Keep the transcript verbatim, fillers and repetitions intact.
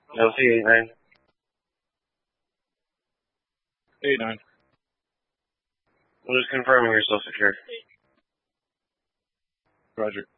L C eight nine. eight nine. I'm just confirming you're still secure. Roger.